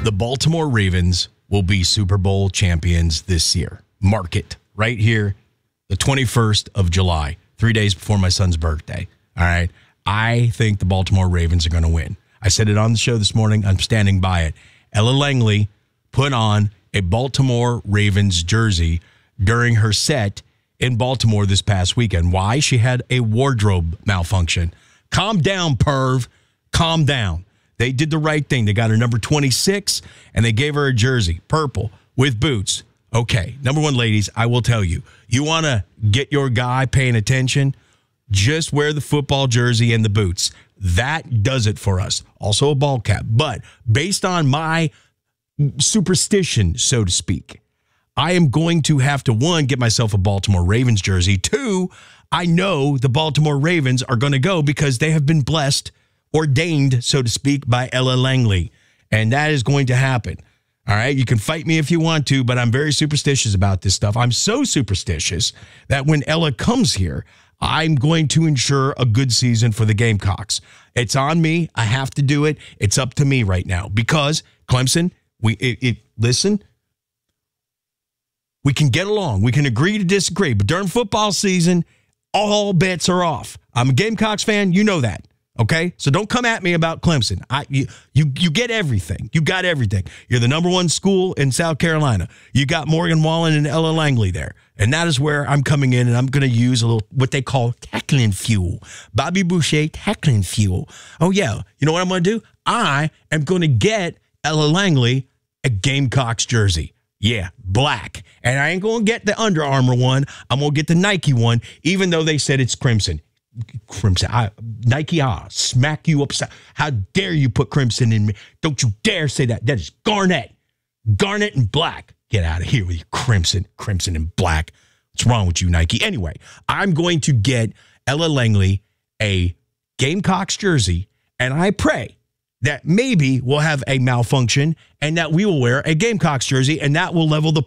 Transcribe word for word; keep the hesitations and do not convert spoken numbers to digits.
The Baltimore Ravens will be Super Bowl champions this year. Mark it right here, the twenty-first of July, three days before my son's birthday. All right. I think the Baltimore Ravens are going to win. I said it on the show this morning. I'm standing by it. Ella Langley put on a Baltimore Ravens jersey during her set in Baltimore this past weekend. Why? She had a wardrobe malfunction. Calm down, perv. Calm down. They did the right thing. They got her number twenty-six, and they gave her a jersey, purple, with boots. Okay, number one, ladies, I will tell you, you want to get your guy paying attention, just wear the football jersey and the boots. That does it for us. Also a ball cap. But based on my superstition, so to speak, I am going to have to, one, get myself a Baltimore Ravens jersey. Two, I know the Baltimore Ravens are going to go because they have been blessed, ordained, so to speak, by Ella Langley. And that is going to happen. All right, you can fight me if you want to, but I'm very superstitious about this stuff. I'm so superstitious that when Ella comes here, I'm going to ensure a good season for the Gamecocks. It's on me. I have to do it. It's up to me right now because Clemson, we it, it listen, we can get along. We can agree to disagree, but during football season, all bets are off. I'm a Gamecocks fan. You know that. Okay, so don't come at me about Clemson. I you you you get everything. You got everything. You're the number one school in South Carolina. You got Morgan Wallen and Ella Langley there, and that is where I'm coming in, and I'm going to use a little what they call heckling fuel. Bobby Boucher heckling fuel. Oh yeah, you know what I'm going to do? I am going to get Ella Langley a Gamecocks jersey. Yeah, black, and I ain't going to get the Under Armour one. I'm going to get the Nike one, even though they said it's crimson. Crimson, I, Nike, I'll smack you upside. How dare you put crimson in me? Don't you dare say that. That is garnet. Garnet and black. Get out of here with your crimson, crimson and black. What's wrong with you, Nike? Anyway, I'm going to get Ella Langley a Gamecocks jersey, and I pray that maybe we'll have a malfunction and that we will wear a Gamecocks jersey, and that will level the